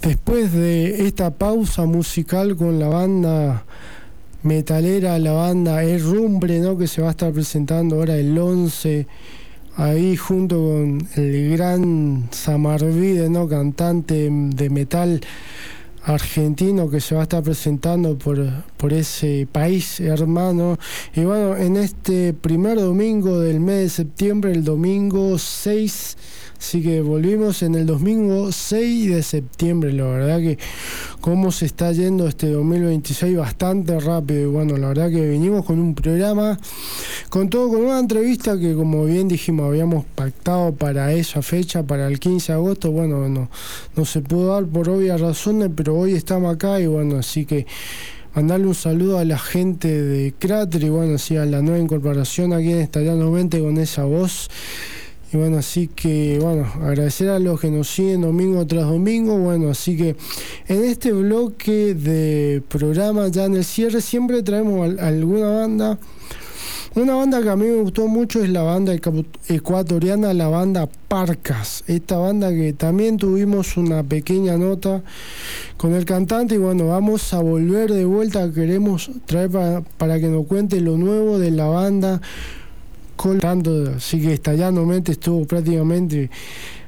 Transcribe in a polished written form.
Después de esta pausa musical con la banda metalera, la banda Herrumbre, ¿no? Que se va a estar presentando ahora el 11, ahí junto con el gran Samarvide, ¿no? Cantante de metal argentino que se va a estar presentando por ese país hermano. Y bueno, en este primer domingo del mes de septiembre, el domingo 6, así que volvimos en el domingo 6 de septiembre. La verdad que cómo se está yendo este 2026 bastante rápido. Y bueno, la verdad que venimos con un programa con una entrevista que, como bien dijimos, habíamos pactado para esa fecha, para el 15 de agosto. Bueno, no se pudo dar por obvias razones, pero hoy estamos acá y bueno, así que mandarle un saludo a la gente de Cráter y bueno, así a la nueva incorporación aquí en Estallando Mente con esa voz. Y bueno, así que bueno, agradecer a los que nos siguen domingo tras domingo. Bueno, así que en este bloque de programa, ya en el cierre, siempre traemos alguna banda. Una banda que a mí me gustó mucho es la banda ecuatoriana, la banda Parcas. Esta banda que también tuvimos una pequeña nota con el cantante y bueno, vamos a volver de vuelta. Queremos traer para que nos cuente lo nuevo de la banda. Así que Estallando Mente estuvo prácticamente